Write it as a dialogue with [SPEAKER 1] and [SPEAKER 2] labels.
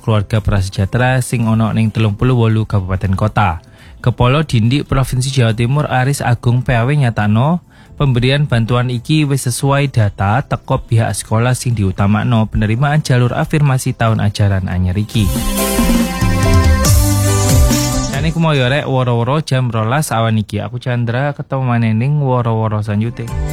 [SPEAKER 1] keluarga prasejahtera sing ana ning 38 kabupaten kota. Kepala Dindik Provinsi Jawa Timur Aris Agung PAW nyatakno pemberian bantuan iki wis sesuai data teko pihak sekolah sing diutamakno penerimaan jalur afirmasi tahun ajaran anyar iki. Ini aku mau yorek woro-woro jam 12 awan iki. Aku Chandra ketemu maneh ning woro-woro sanjute.